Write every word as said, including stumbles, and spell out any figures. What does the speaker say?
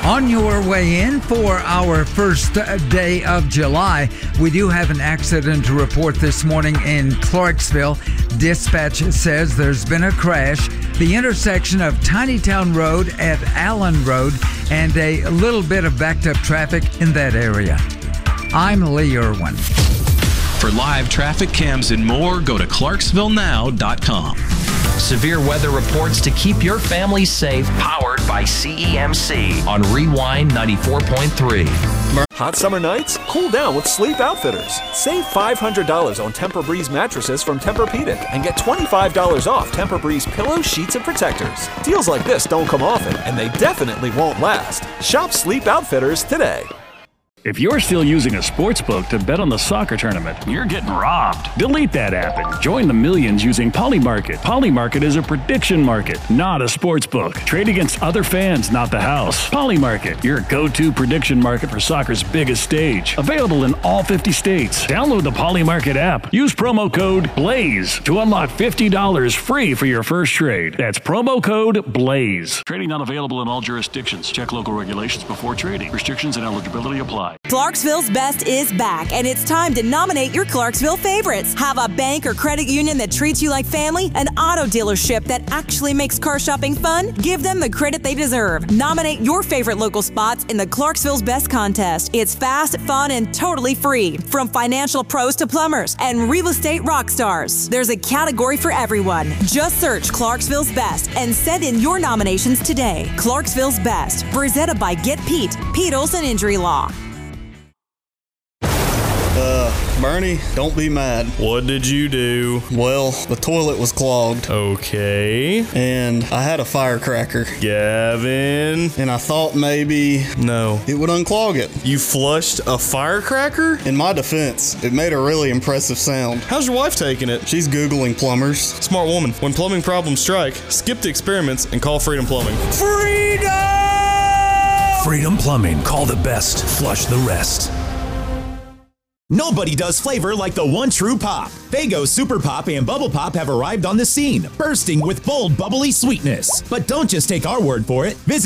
On your way in for our first day of July, we do have an accident to report this morning in Clarksville. Dispatch says there's been a crash. The intersection of Tinytown Road at Allen Road and a little bit of backed up traffic in that area. I'm Lee Irwin. For live traffic cams and more, go to clarksville now dot com. Severe weather reports to keep your family safe, powered by C E M C on Rewind ninety-four point three. Hot summer nights? Cool down with Sleep Outfitters. Save five hundred dollars on Tempur-Breeze mattresses from Tempur-Pedic and get twenty-five dollars off Tempur-Breeze pillows, sheets, and protectors. Deals like this don't come often, and they definitely won't last. Shop Sleep Outfitters today. If you're still using a sportsbook to bet on the soccer tournament, you're getting robbed. Delete that app and join the millions using Polymarket. Polymarket is a prediction market, not a sportsbook. Trade against other fans, not the house. Polymarket, your go-to prediction market for soccer's biggest stage. Available in all fifty states. Download the Polymarket app. Use promo code BLAZE to unlock fifty dollars free for your first trade. That's promo code BLAZE. Trading not available in all jurisdictions. Check local regulations before trading. Restrictions and eligibility apply. Clarksville's Best is back, and it's time to nominate your Clarksville favorites. Have a bank or credit union that treats you like family? An auto dealership that actually makes car shopping fun? Give them the credit they deserve. Nominate your favorite local spots in the Clarksville's Best contest. It's fast, fun, and totally free. From financial pros to plumbers and real estate rock stars, there's a category for everyone. Just search Clarksville's Best and send in your nominations today. Clarksville's Best, presented by Get Pete, Pete Olson Injury Law. Uh, Bernie, don't be mad. What did you do? Well, the toilet was clogged. Okay. And I had a firecracker. Gavin. And I thought maybe... No. It would unclog it. You flushed a firecracker? In my defense, it made a really impressive sound. How's your wife taking it? She's Googling plumbers. Smart woman. When plumbing problems strike, skip the experiments and call Freedom Plumbing. Freedom! Freedom Plumbing. Call the best. Flush the rest. Nobody does flavor like the one true Pop. Faygo Super Pop and Bubble Pop have arrived on the scene, bursting with bold, bubbly sweetness. But don't just take our word for it. Visit